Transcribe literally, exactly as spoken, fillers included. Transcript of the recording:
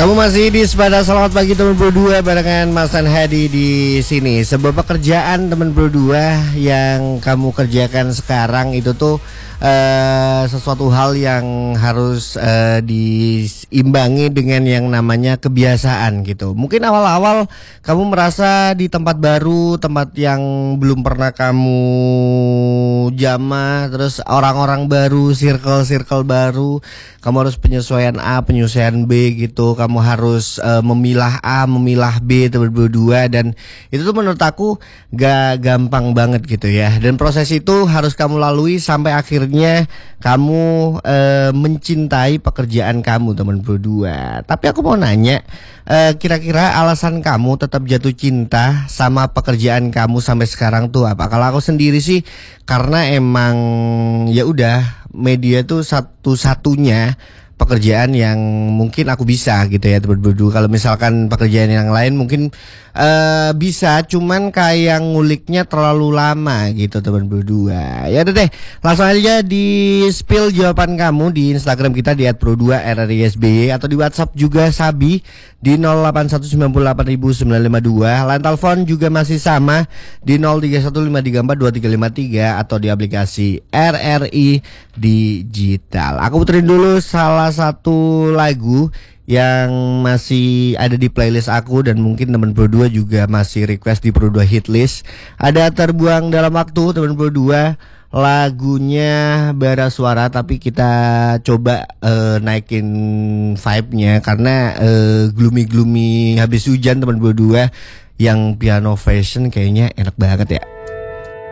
Kamu masih di Sepada Selamat Pagi teman berdua barengan Mas dan Hadi di sini. Sebuah pekerjaan teman berdua yang kamu kerjakan sekarang itu tuh uh, sesuatu hal yang harus uh, diimbangi dengan yang namanya kebiasaan gitu. Mungkin awal-awal kamu merasa di tempat baru, tempat yang belum pernah kamu jamah, terus orang-orang baru, circle-circle baru, kamu harus penyesuaian A, penyesuaian B gitu. Kamu harus uh, memilah A, memilah B teman berdua, dan itu tuh menurut aku gak gampang banget gitu ya. Dan proses itu harus kamu lalui sampai akhirnya kamu uh, mencintai pekerjaan kamu teman berdua. Tapi aku mau nanya, uh, kira-kira alasan kamu tetap jatuh cinta sama pekerjaan kamu sampai sekarang tuh apa? Kalau aku sendiri sih karena emang ya udah media tuh satu-satunya pekerjaan yang mungkin aku bisa gitu ya teman berdua. Kalau misalkan pekerjaan yang lain mungkin uh, bisa, cuman kayak nguliknya terlalu lama gitu teman berdua. Ya udah deh, langsung aja di spill jawaban kamu di Instagram kita di et pro dua r r i s b y atau di WhatsApp juga Sabi di nol delapan satu sembilan delapan sembilan lima dua. Line telepon juga masih sama di nol tiga satu lima tiga empat dua tiga lima tiga atau di aplikasi R R I Digital. Aku puterin dulu salah satu lagu yang masih ada di playlist aku dan mungkin teman berdua juga masih request di Pro dua Hitlist. Ada Terbuang Dalam Waktu teman berdua, lagunya bara suara, tapi kita coba uh, naikin vibe-nya karena uh, gloomy-gloomy habis hujan teman berdua, yang piano version kayaknya enak banget ya.